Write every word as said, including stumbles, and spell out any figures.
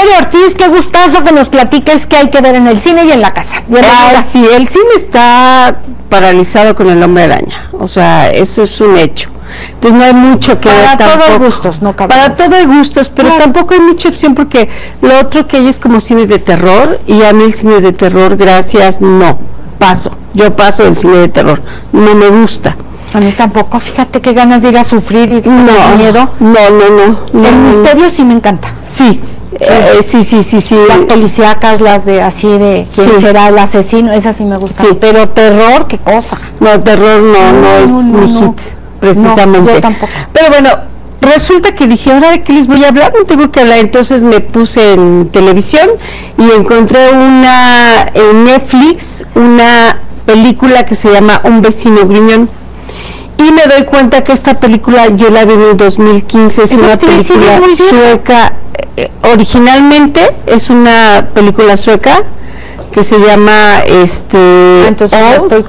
Tere Ortiz, qué gustazo que nos platiques qué hay que ver en el cine y en la casa. Ah, sí, el cine está paralizado con El Hombre Araña, o sea, eso es un hecho. Entonces no hay mucho que para ver tampoco. Para todos gustos, no cabe. Para todo hay gustos, pero claro, tampoco hay mucha opción porque lo otro que hay es como cine de terror y a mí el cine de terror, gracias, no, paso. Yo paso del cine de terror, no me gusta. A mí tampoco, fíjate qué ganas de ir a sufrir y de no, miedo. No, no, no. no el no, misterio sí me encanta. Sí. Sí. Eh, sí, sí, sí, sí. Las policíacas, las de así de quién sí. será el asesino, esas sí me gustan. Sí. Pero terror, qué cosa. No, terror no, no, no es no, mi no. hit, precisamente. No, yo tampoco. Pero bueno, resulta que dije, ahora de qué les voy a hablar, no tengo que hablar. Entonces me puse en televisión y encontré una en Netflix, una película que se llama Un vecino gruñón. Y me doy cuenta que esta película yo la vi en el dos mil quince, es una película sueca, eh, originalmente es una película sueca que se llama este entonces oh, estoy